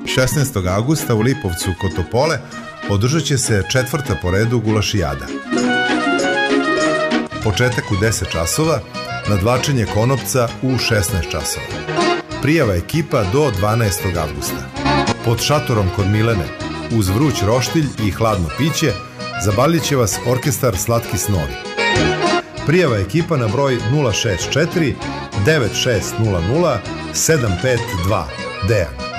16. augusta u Lipovcu kod Topole održat će se 4. po redu gulašijada. Početak u 10 časova, nadvlačenje konopca u 16 časova. Prijava ekipa do 12. avgusta. Pod šatorom kod Milene, uz vruć roštilj i hladno piće, zabavljat će vas orkestar Slatki snovi. Prijava ekipa na broj 064 9600 752 Dejan.